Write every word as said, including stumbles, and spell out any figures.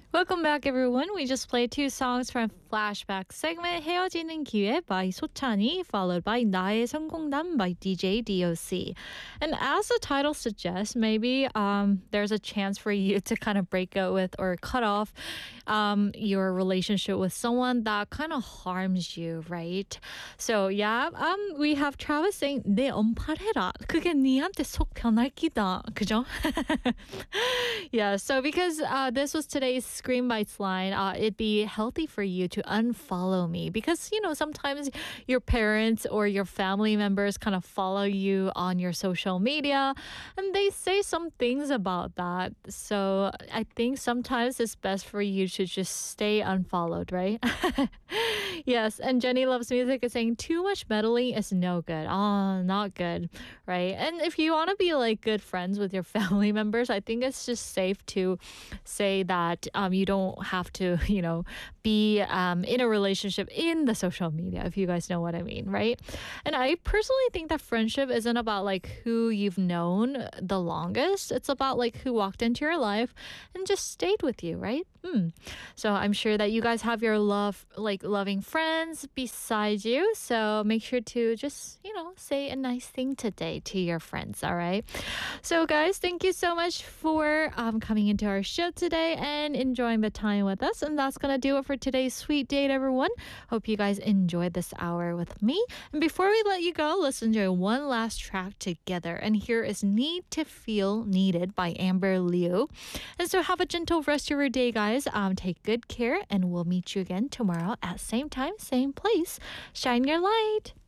Welcome back, everyone. We just played two songs from Flashback segment 헤어지는 기회 by 소찬이, followed by 나의 성공담 by D J D O C. And as the title suggests, maybe um, there's a chance for you to kind of break up with or cut off um, your relationship with someone that kind of harms you, right? So yeah, um, we have Travis saying 내 언팔해라. 그게 니한테 속 변할 기다. 그죠? Yeah, so because uh, this was today's Scream Bites line, uh, it'd be healthy for you to unfollow me because, you know, sometimes your parents or your family members kind of follow you on your social media and they say some things about that. So I think sometimes it's best for you to just stay unfollowed, right? Yes, and Jenny Loves Music is saying too much meddling is no good. Oh, not good, right? And if you want to be like good friends with your family members, I think it's just safe to say that um, you don't have to, you know, be um, in a relationship in the social media, if you guys know what I mean, right? And I personally think that friendship isn't about like who you've known the longest. It's about like who walked into your life and just stayed with you, right? Hmm. So I'm sure that you guys have your love, like loving friends beside you. So make sure to just, you know, say a nice thing today to your friends, all right? So, guys, thank you so much for um, coming into our show today and enjoying the time with us. And that's going to do it for today's Sweet Date, everyone. Hope you guys enjoyed this hour with me. And before we let you go, let's enjoy one last track together. And here is Need to Feel Needed by Amber Liu. And so have a gentle rest of your day, guys. Um, take good care, and we'll meet you again tomorrow at same time, same place. Shine your light.